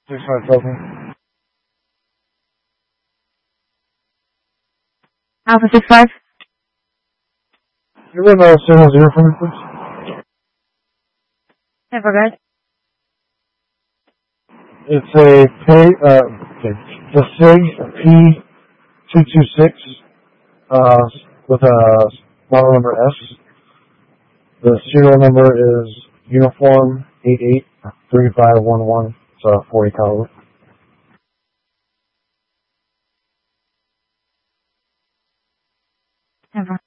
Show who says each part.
Speaker 1: 65,000.
Speaker 2: Alpha 65.
Speaker 1: You run a signal 0 for me, please?
Speaker 2: I forgot.
Speaker 1: It's a the SIG P226, with a model number S. The serial number is Uniform 883511. It's a 40 caliber.
Speaker 2: Never.